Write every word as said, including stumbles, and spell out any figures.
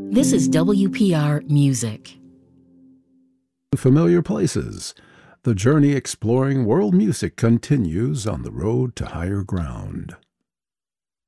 This is W P R Music. Familiar places. The journey exploring world music continues on the road to higher ground.